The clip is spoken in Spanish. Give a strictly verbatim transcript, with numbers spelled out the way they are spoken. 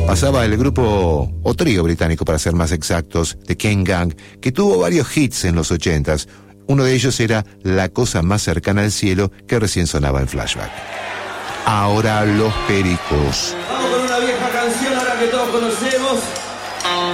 Pasaba el grupo, o trío británico para ser más exactos, de Kane Gang, que tuvo varios hits en los ochentas. Uno de ellos era La cosa más cercana al cielo, que recién sonaba en Flashback. Ahora Los Pericos. Vamos con una vieja canción ahora que todos conocemos.